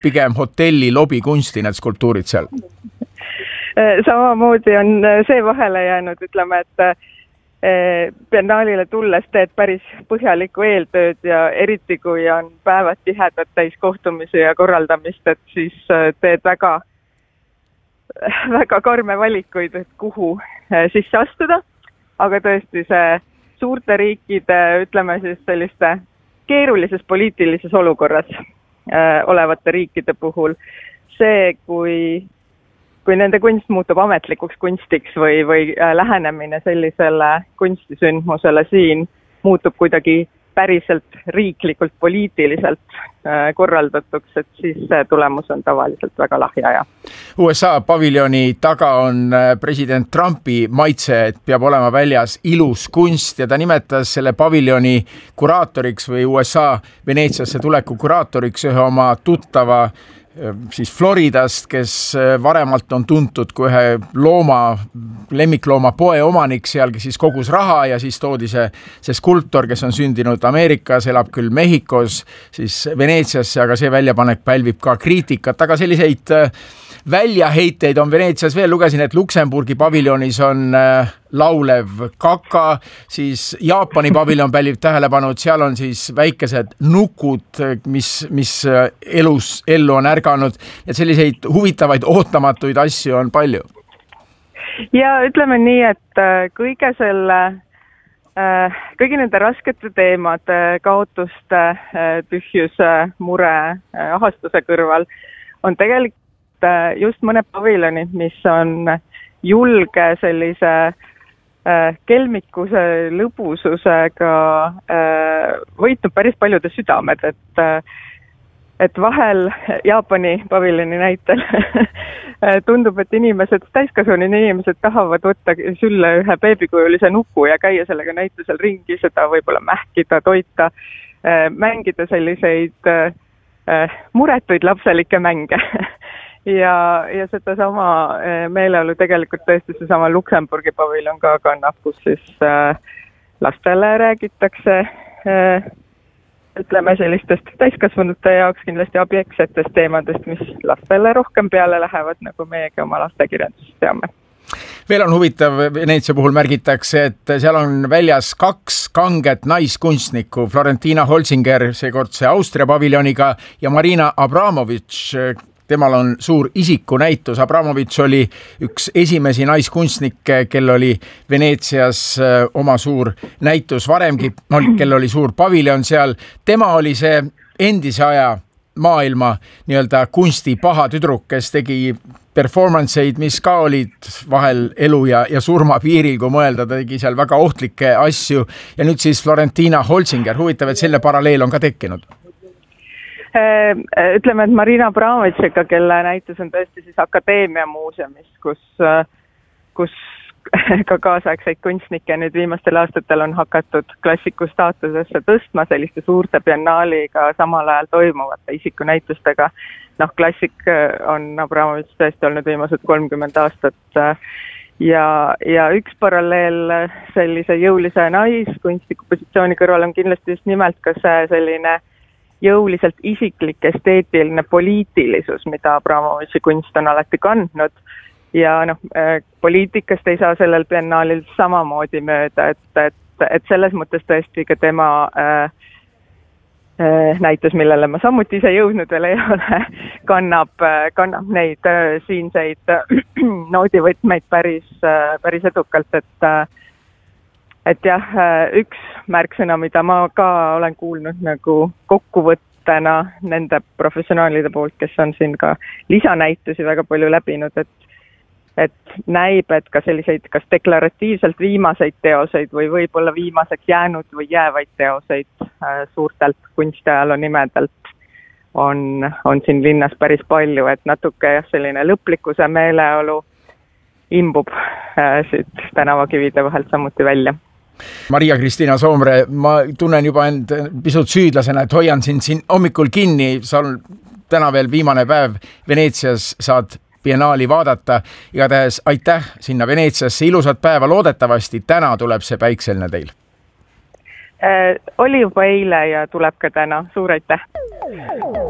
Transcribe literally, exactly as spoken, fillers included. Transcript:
pigem hotelli lobikunsti need skulptuurid seal? Samamoodi on see vahele jäänud, ütleme, et biennaalile tulles teed päris põhjaliku eeltööd ja eriti kui on päevad tihedad täis kohtumisi ja korraldamist, et siis teed väga, väga karme valikuid, et kuhu sisse astuda, aga tõesti see suurte riikide, ütleme siis selliste keerulises poliitilises olukorras äh, olevate riikide puhul, see, kui, kui nende kunst muutub ametlikuks kunstiks või, või äh, lähenemine sellisele kunstisündmusele siin muutub kuidagi päriselt riiklikult poliitiliselt äh, korraldatuks, et siis tulemus on tavaliselt väga lahja. Ja. U S A paviljoni taga on president Trumpi maitse, et peab olema väljas ilus kunst ja ta nimetas selle paviljoni kuraatoriks või U S A Veneetsiasse tuleku kuraatoriks ühe oma tuttava siis Floridast, kes varemalt on tuntud kui ühe looma, lemmiklooma poe omanik seal, kes siis kogus raha ja siis toodi see, see skulptor, kes on sündinud Ameerikas, elab küll Mehhikos, siis Veneetsiasse, aga see väljapanek pälvib ka kriitikat, aga selliseid väljaheiteid on Veneetsias veel, lugesin, et Luksemburgi paviljonis on laulev kaka, siis Jaapani paviljon pälvib tähelepanu, et seal on siis väikesed nukud, mis, mis elus, ellu on ärganud, et selliseid huvitavaid ootamatuid asju on palju. Ja ütleme nii, et kõige selle, kõigi nende raskete teemade, kaotuste, tühjuse, mure, ahastuse kõrval on tegelikult just mõne paviljoni, mis on julge sellise kelmikuse lõbususega võitnud päris paljude südamed, et, et vahel Jaapani paviljoni näitel tundub, et inimesed, täiskasvanud inimesed tahavad võtta sülle ühe beebikujulise nuku ja käia sellega näitusel ringi, seda võib-olla mähkida, toita, mängida selliseid muretuid lapselikke mänge. Ja, ja seda sama meeleolu tegelikult tõesti see sama Luksemburgi paviljon ka kannab, kus siis lastele räägitakse, ütleme sellistest täiskasvanute jaoks kindlasti objektsetest teemadest, mis lastele rohkem peale lähevad, nagu meiegi oma lastekirjandusest teame. Veel on huvitav, Veneetsia puhul märgitakse, et seal on väljas kaks kanget naiskunstnikku, Florentina Holzinger, seekordse Austria paviljoniga ja Marina Abramovitš, temal on suur isikunäitus. Abramovitš oli üks esimesi naiskunstnikke, kel oli Veneetsias oma suur näitus varemgi, kel oli suur paviljon seal. Tema oli see endise aja maailma nii-öelda kunsti paha tüdruk, kes tegi performanceid, mis ka olid vahel elu ja, ja surma piiril, kui mõelda, ta tegi seal väga ohtlikke asju. Ja nüüd siis Florentina Holzinger, huvitav, et selle paralleel on ka tekkinud. Ütleme, et Marina Abramovitšiga, kelle näitus on tõesti siis Akadeemia muuseumis, kus, kus ka kaasaegseid kunstnikke nüüd viimastel aastatel on hakatud klassiku staatusesse tõstma selliste suurte biennaaliga samal ajal toimuvate isikunäitustega. Noh, klassik on Abramovitš tõesti olnud viimased kolmkümmend aastat ja, ja üks paralleel sellise jõulise naiskunstniku positsiooni kõrval on kindlasti just nimelt ka see selline jõuliselt isiklik, esteetiline poliitilisus, mida Abramovitši kunst on alati kandnud. Ja noh, poliitikast ei saa sellel biennaalil samamoodi mööda, et, et, et selles mõttes tõesti ka tema äh, äh, näitus, millele ma samuti ise jõudnud veel ei ole, kannab, kannab neid äh, siinseid äh, noodivõtmeid päris, äh, päris edukalt, et äh, Et jah, üks märksõna, mida ma ka olen kuulnud nagu kokkuvõttena nende professionaalide poolt, kes on siin ka lisanäitusi väga palju läbinud, et, et näib, et ka selliseid kas deklaratiivselt viimaseid teoseid või võib-olla viimaseks jäänud või jäävaid teoseid suurtelt kunstiajaloo nimedelt on, on siin linnas päris palju, et natuke jah, selline lõplikkuse meeleolu imbub siit tänavakivide vahelt samuti välja. Maria-Kristiina Soomre, ma tunnen juba end pisut süüdlasena, et hoian sind siin hommikul kinni, sa on täna veel viimane päev Veneetsias, saad biennaali vaadata. Igatahes aitäh sinna Veneetsiasse, ilusat päeva, loodetavasti täna tuleb see päikseline teil. Äh, oli juba eile ja tuleb ka täna, suur aitäh!